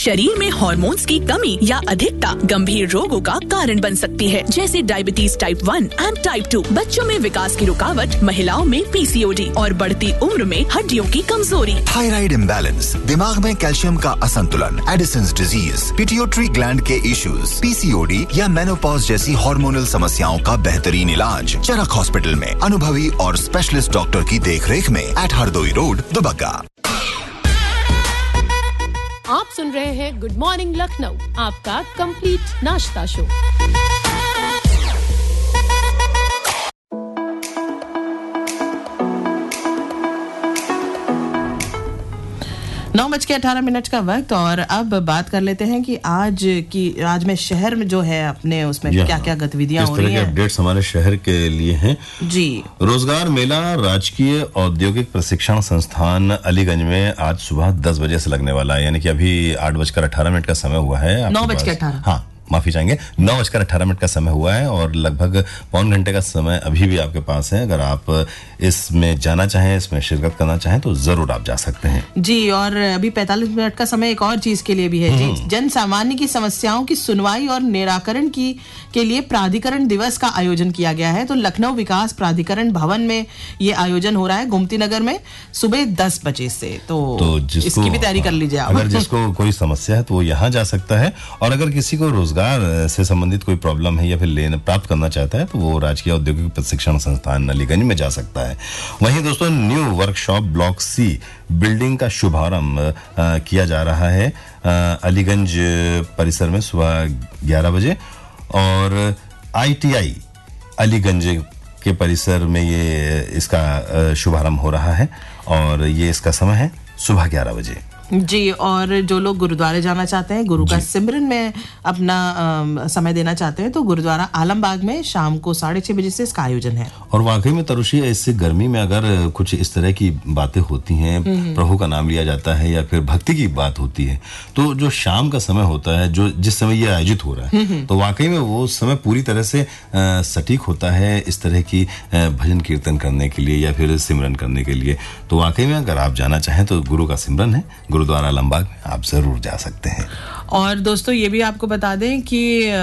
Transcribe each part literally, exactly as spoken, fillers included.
शरीर में हॉर्मोन्स की कमी या अधिकता गंभीर रोगों का कारण बन सकती है, जैसे diabetes type one and type two, बच्चों में विकास की रुकावट, महिलाओं में पीसीओडी और बढ़ती उम्र में हड्डियों की कमजोरी। थायराइड इम्बैलेंस, दिमाग में कैल्शियम का असंतुलन, एडिसन्स डिजीज, पिट्यूटरी ग्लैंड के इश्यूज, पीसीओडी या मेनोपॉज जैसी हार्मोनल समस्याओं का बेहतरीन इलाज चरक हॉस्पिटल में अनुभवी और स्पेशलिस्ट डॉक्टर की देखरेख में एट हरदोई रोड, दुबग्गा। आप सुन रहे हैं गुड मॉर्निंग लखनऊ, आपका कंप्लीट नाश्ता शो। नौ बज के अठारह मिनट का वक्त और अब बात कर लेते हैं कि आज की आज में शहर में जो है अपने उसमें क्या क्या गतिविधियां हो रही हैं। अपडेट्स हमारे शहर के लिए हैं जी। रोजगार मेला राजकीय औद्योगिक प्रशिक्षण संस्थान अलीगंज में आज सुबह दस बजे से लगने वाला है, यानी कि अभी आठ बजकर अठारह मिनट का समय हुआ है। नौ बज के अठारह हाँ माफी चाहेंगे नौ बजकर अठारह मिनट का समय हुआ है और लगभग पौन घंटे का समय अभी भी आपके पास है। अगर आप इसमें जाना चाहें, इसमें शिरकत करना चाहें तो जरूर आप जा सकते हैं जी। और अभी पैंतालीस मिनट का समय एक और चीज के लिए भी है जी। जन सामान्य की समस्याओं की सुनवाई और निराकरण की के लिए प्राधिकरण दिवस का आयोजन किया गया है। तो लखनऊ विकास प्राधिकरण भवन में ये आयोजन हो रहा है गोमती नगर में सुबह दस बजे से। तो, तो इसकी भी तैयारी कर लीजिए आप। अगर जिसको कोई समस्या है तो वो यहाँ जा सकता है, और अगर किसी को रोजगार से संबंधित कोई प्रॉब्लम है या फिर लेना प्राप्त करना चाहता है तो वो राजकीय औद्योगिक प्रशिक्षण संस्थान अलीगंज में जा सकता है। वहीं दोस्तों new workshop block C building का शुभारंभ किया जा रहा है अलीगंज परिसर में सुबह ग्यारह बजे, और आईटीआई अलीगंज के परिसर में ये इसका शुभारंभ हो रहा है और ये इसका समय है सुबह ग्यारह बजे जी। और जो लोग गुरुद्वारे जाना चाहते हैं, गुरु का सिमरन में अपना आ, समय देना चाहते हैं तो गुरुद्वारा आलमबाग में शाम को साढ़े छह बजे से इसका आयोजन है। और वाकई में तरुषी इससे गर्मी में अगर कुछ इस तरह की बातें होती हैं, प्रभु का नाम लिया जाता है या फिर भक्ति की बात होती है, तो जो शाम का समय होता है, जो जिस समय ये आयोजित हो रहा है, तो वाकई में वो समय पूरी तरह से आ, सटीक होता है इस तरह की आ, भजन कीर्तन करने के लिए या फिर सिमरन करने के लिए। तो वाकई में अगर आप जाना चाहें तो गुरु का सिमरन है गुरुद्वारा आलमबाग में, आप जरूर जा सकते हैं। और दोस्तों ये भी आपको बता दें कि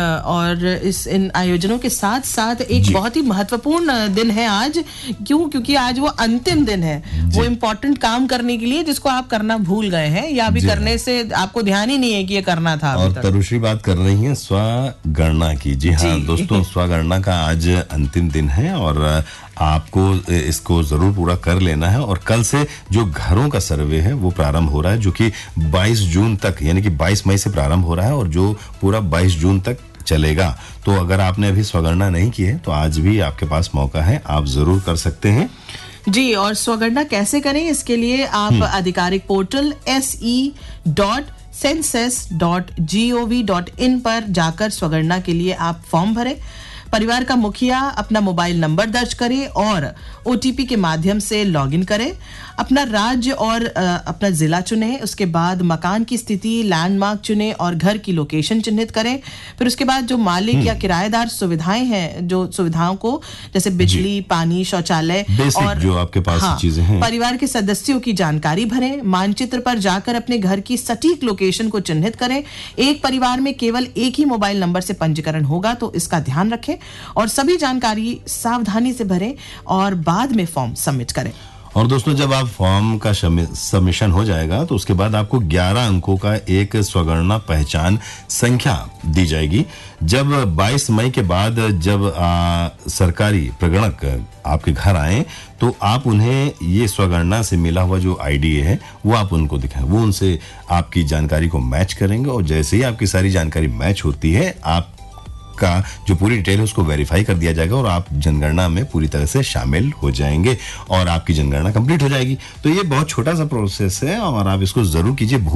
और इस इन आयोजनों के साथ साथ एक बहुत ही महत्वपूर्ण दिन है आज। क्यों? क्योंकि आज वो अंतिम दिन है वो इम्पोर्टेंट काम करने के लिए जिसको आप करना भूल गए हैं या अभी करने से आपको ध्यान ही नहीं है कि ये करना था। और तरुश्री बात कर रही है स्वगणना की। जी हाँ दोस्तों, स्वगणना का आज अंतिम दिन है और आपको इसको जरूर पूरा कर लेना है। और कल से जो घरों का सर्वे है वो प्रारंभ हो रहा है, जो कि बाईस जून तक, यानी कि बाईस मई से प्रारंभ हो रहा है और जो पूरा बाईस जून तक चलेगा। तो अगर आपने अभी स्वगणना नहीं की है तो आज भी आपके पास मौका है, आप जरूर कर सकते हैं जी। और स्वगणना कैसे करें इसके लिए आप आधिकारिक portal S E dot census dot G O V dot in पर जाकर स्वगणना के लिए आप फॉर्म भरें। परिवार का मुखिया अपना मोबाइल नंबर दर्ज करे और ओटीपी के माध्यम से लॉगिन करें। अपना राज्य और आ, अपना जिला चुने। उसके बाद मकान की स्थिति, लैंडमार्क चुने और घर की लोकेशन चिन्हित करें। फिर उसके बाद जो मालिक या किराएदार सुविधाएं हैं, जो सुविधाओं को जैसे बिजली, पानी, शौचालय और जो आपके पास हाँ, चीजें हैं, परिवार के सदस्यों की जानकारी भरें। मानचित्र पर जाकर अपने घर की सटीक लोकेशन को चिन्हित करें। एक परिवार में केवल एक ही मोबाइल नंबर से पंजीकरण होगा तो इसका ध्यान रखें और सभी जानकारी सावधानी से भरें और बाद में फॉर्म सबमिट करें। और दोस्तों जब आप फॉर्म का सबमिशन हो जाएगा तो उसके बाद आपको ग्यारह अंकों का एक स्वगणना पहचान संख्या दी जाएगी। जब बाईस मई के बाद जब आ, सरकारी प्रगणक आपके घर आए तो आप उन्हें ये स्वगणना से मिला हुआ जो आईडी है वो आप उनको दिखाएं। वो उनसे आपकी जानकारी को मैच करेंगे और जैसे ही आपकी सारी जानकारी मैच होती है आप का जो पूरी डिटेल है उसको वेरीफाई कर दिया जाएगा और आप जनगणना में पूरी तरह से शामिल हो जाएंगे और आपकी जनगणना कंप्लीट हो जाएगी। तो ये बहुत छोटा सा प्रोसेस है और आप इसको जरूर कीजिए।